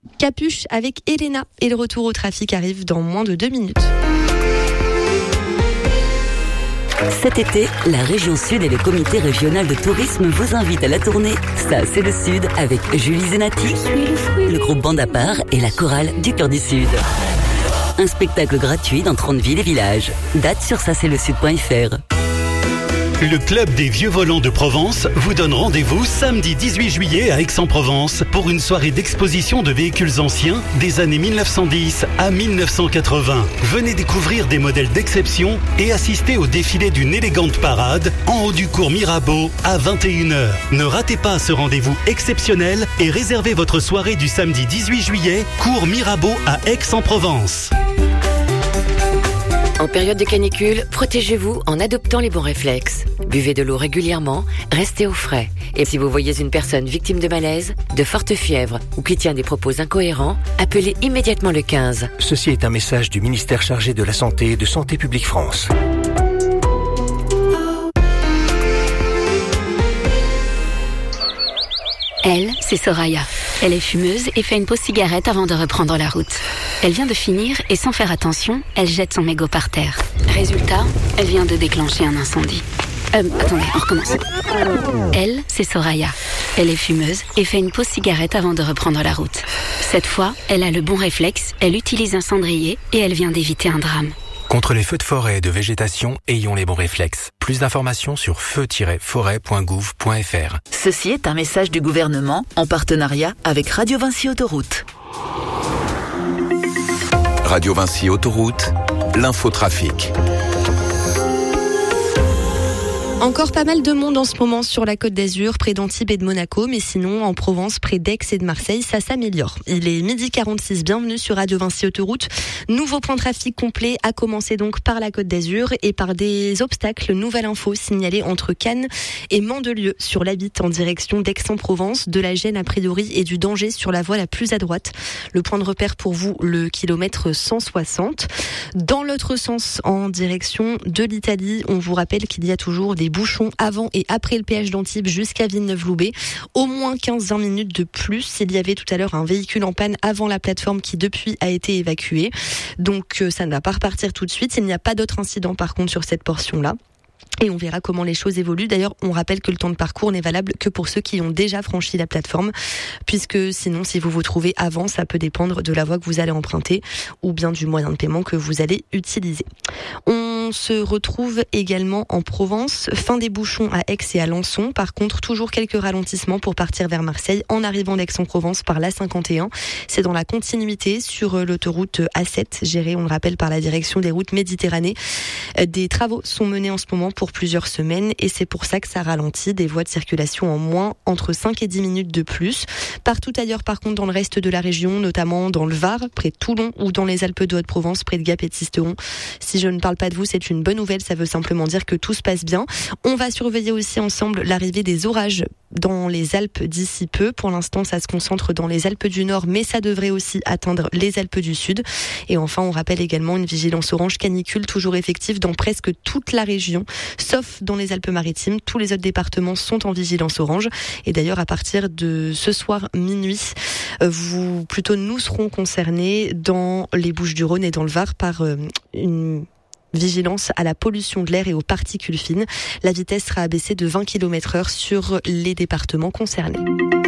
Capuche avec Elena et le retour au trafic arrive dans moins de 2 minutes. Cet été, la région Sud et le comité régional de tourisme vous invitent à la tournée Ça c'est le Sud avec Julie Zenati, le groupe Bande à part et la chorale du Cœur du Sud. Un spectacle gratuit dans 30 villes et villages. Date sur ça-c'est-le-sud.fr. Le Club des Vieux Volants de Provence vous donne rendez-vous samedi 18 juillet à Aix-en-Provence pour une soirée d'exposition de véhicules anciens des années 1910 à 1980. Venez découvrir des modèles d'exception et assister au défilé d'une élégante parade en haut du cours Mirabeau à 21h. Ne ratez pas ce rendez-vous exceptionnel et réservez votre soirée du samedi 18 juillet, cours Mirabeau à Aix-en-Provence. En période de canicule, protégez-vous en adoptant les bons réflexes. Buvez de l'eau régulièrement, restez au frais. Et si vous voyez une personne victime de malaise, de forte fièvre ou qui tient des propos incohérents, appelez immédiatement le 15. Ceci est un message du ministère chargé de la Santé et de Santé publique France. Elle, c'est Soraya. Elle est fumeuse et fait une pause cigarette avant de reprendre la route. Elle vient de finir et sans faire attention, elle jette son mégot par terre. Résultat, elle vient de déclencher un incendie. Attendez, on recommence. Elle, c'est Soraya. Elle est fumeuse et fait une pause cigarette avant de reprendre la route. Cette fois, elle a le bon réflexe, elle utilise un cendrier et elle vient d'éviter un drame. Contre les feux de forêt et de végétation, ayons les bons réflexes. Plus d'informations sur feu-forêt.gouv.fr. Ceci est un message du gouvernement en partenariat avec Radio Vinci Autoroute. Radio Vinci Autoroute, l'infotrafic. Encore pas mal de monde en ce moment sur la Côte d'Azur, près d'Antibes et de Monaco, mais sinon en Provence, près d'Aix et de Marseille, ça s'améliore. Il est 12h46, bienvenue sur Radio Vinci Autoroute. Nouveau point de trafic complet, à commencer donc par la Côte d'Azur et par des obstacles. Nouvelle info signalée entre Cannes et Mandelieu sur l'A8 en direction d'Aix-en-Provence, de la gêne a priori et du danger sur la voie la plus à droite. Le point de repère pour vous, le kilomètre 160. Dans l'autre sens, en direction de l'Italie, on vous rappelle qu'il y a toujours des bouchons avant et après le péage d'Antibes jusqu'à Villeneuve-Loubet. Au moins 15-20 minutes de plus. Il y avait tout à l'heure un véhicule en panne avant la plateforme qui depuis a été évacué. Donc ça ne va pas repartir tout de suite. Il n'y a pas d'autres incidents par contre sur cette portion-là. Et on verra comment les choses évoluent. D'ailleurs, on rappelle que le temps de parcours n'est valable que pour ceux qui ont déjà franchi la plateforme, puisque sinon, si vous vous trouvez avant, ça peut dépendre de la voie que vous allez emprunter ou bien du moyen de paiement que vous allez utiliser. On se retrouve également en Provence, fin des bouchons à Aix et à Lançon. Par contre, toujours quelques ralentissements pour partir vers Marseille en arrivant d'Aix-en-Provence par l'A51. C'est dans la continuité sur l'autoroute A7, gérée, on le rappelle, par la direction des routes Méditerranée. Des travaux sont menés en ce moment pour plusieurs semaines et c'est pour ça que ça ralentit, des voies de circulation en moins, entre 5 et 10 minutes de plus. Partout ailleurs, par contre, dans le reste de la région, notamment dans le Var, près de Toulon ou dans les Alpes de Haute-Provence, près de Gap et de Sisteron. Si je ne parle pas de vous, c'est une bonne nouvelle, ça veut simplement dire que tout se passe bien. On va surveiller aussi ensemble l'arrivée des orages dans les Alpes d'ici peu. Pour l'instant, ça se concentre dans les Alpes du Nord, mais ça devrait aussi atteindre les Alpes du Sud. Et enfin, on rappelle également une vigilance orange canicule toujours effective dans presque toute la région, sauf dans les Alpes-Maritimes. Tous les autres départements sont en vigilance orange. Et d'ailleurs, à partir de ce soir minuit, nous serons concernés dans les Bouches-du-Rhône et dans le Var par une vigilance à la pollution de l'air et aux particules fines. La vitesse sera abaissée de 20 km/h sur les départements concernés.